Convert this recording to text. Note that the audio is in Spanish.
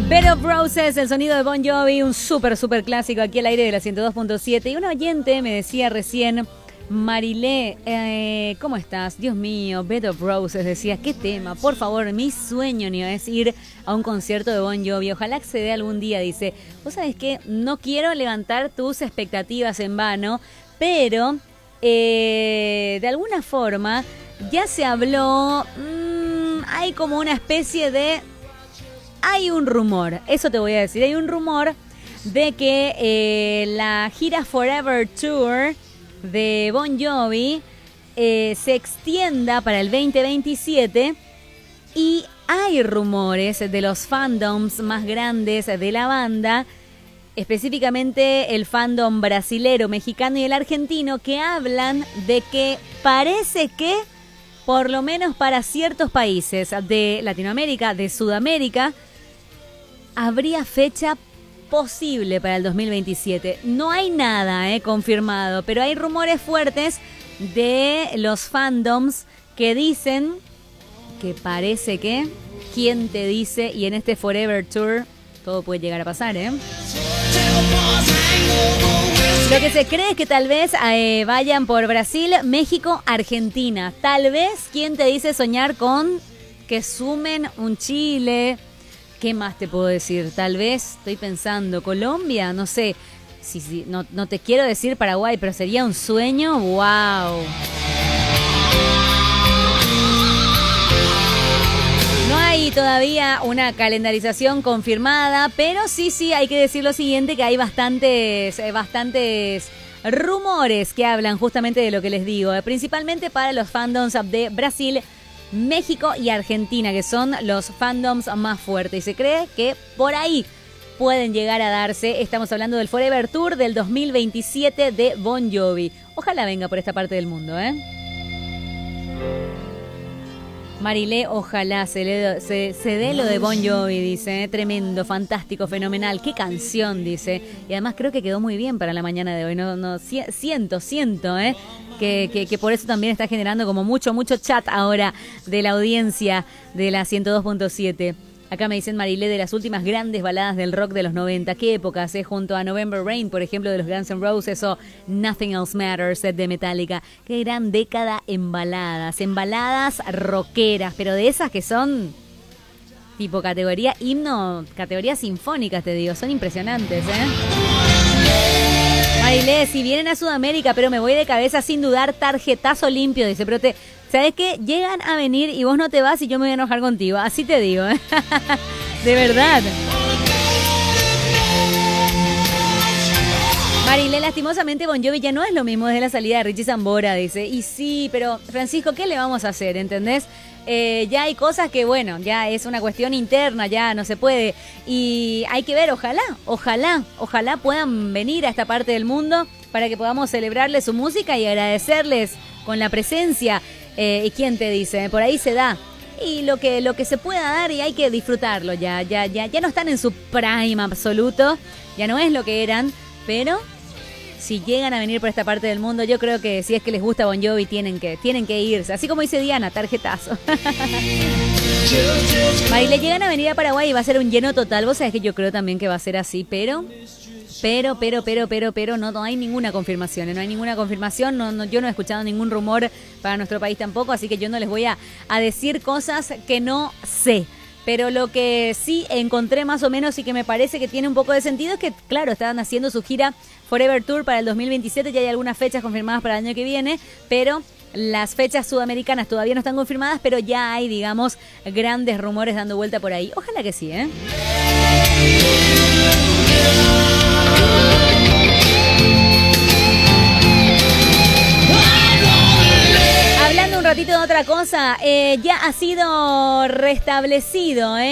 Bed of Roses, el sonido de Bon Jovi, un súper clásico aquí al aire de la 102.7. Y un oyente me decía recién, Marilé, ¿cómo estás? Dios mío, Bed of Roses, decía, qué tema, por favor, mi sueño ni es ir a un concierto de Bon Jovi, ojalá que se dé algún día, dice. Vos sabés que no quiero levantar tus expectativas en vano, pero de alguna forma ya se habló, hay como una especie de... Hay un rumor, eso te voy a decir, hay un rumor de que la gira Forever Tour de Bon Jovi se extienda para el 2027 y hay rumores de los fandoms más grandes de la banda, específicamente el fandom brasilero, mexicano y el argentino, que hablan de que parece que por lo menos para ciertos países de Latinoamérica, de Sudamérica, habría fecha posible para el 2027. No hay nada confirmado, pero hay rumores fuertes de los fandoms que dicen que parece que, ¿quién te dice? Y en este Forever Tour todo puede llegar a pasar, Lo que se cree es que tal vez vayan por Brasil, México, Argentina. Tal vez, ¿quién te dice soñar con que sumen un Chile? ¿Qué más te puedo decir? Tal vez, estoy pensando, Colombia, no sé. Sí, no te quiero decir Paraguay, pero sería un sueño. ¡Wow! No hay todavía una calendarización confirmada, pero sí, hay que decir lo siguiente, que hay bastantes rumores que hablan justamente de lo que les digo, principalmente para los fandoms de Brasil, México y Argentina, que son los fandoms más fuertes. Y se cree que por ahí pueden llegar a darse. Estamos hablando del Forever Tour del 2027 de Bon Jovi. Ojalá venga por esta parte del mundo, Marilé, ojalá se dé lo de Bon Jovi, dice. Tremendo, fantástico, fenomenal. Qué canción, dice. Y además creo que quedó muy bien para la mañana de hoy. Siento, que por eso también está generando como mucho chat ahora de la audiencia de la 102.7. Acá me dicen, Marilé, de las últimas grandes baladas del rock de los 90. ¿Qué épocas? Junto a November Rain, por ejemplo, de los Guns N' Roses, o Nothing Else Matters de Metallica. Qué gran década en baladas rockeras, pero de esas que son tipo categoría himno, categoría sinfónicas, te digo, son impresionantes, Marilé, si vienen a Sudamérica, pero me voy de cabeza sin dudar, tarjetazo limpio, dice, pero ¿sabes qué? Llegan a venir y vos no te vas y yo me voy a enojar contigo. Así te digo, De verdad. Marilé, lastimosamente Bon Jovi ya no es lo mismo desde la salida de Richie Sambora, dice. Y sí, pero Francisco, ¿qué le vamos a hacer? ¿Entendés? Ya hay cosas que, bueno, ya es una cuestión interna, ya no se puede. Y hay que ver, ojalá puedan venir a esta parte del mundo para que podamos celebrarles su música y agradecerles con la presencia. ¿Y quién te dice? Por ahí se da. Y lo que se pueda dar, y hay que disfrutarlo ya no están en su prime absoluto, ya no es lo que eran, pero si llegan a venir por esta parte del mundo, yo creo que si es que les gusta Bon Jovi, tienen que irse. Así como dice Diana, tarjetazo. Marilé, llegan a venir a Paraguay y va a ser un lleno total. Vos sabés que yo creo también que va a ser así, pero no hay ninguna confirmación. No hay ninguna confirmación. Yo no he escuchado ningún rumor para nuestro país tampoco, así que yo no les voy a decir cosas que no sé. Pero lo que sí encontré más o menos y que me parece que tiene un poco de sentido es que, claro, estaban haciendo su gira Forever Tour para el 2027. Ya hay algunas fechas confirmadas para el año que viene, pero las fechas sudamericanas todavía no están confirmadas, pero ya hay, digamos, grandes rumores dando vuelta por ahí. Ojalá que sí, Hablando un ratito de otra cosa, ya ha sido restablecido,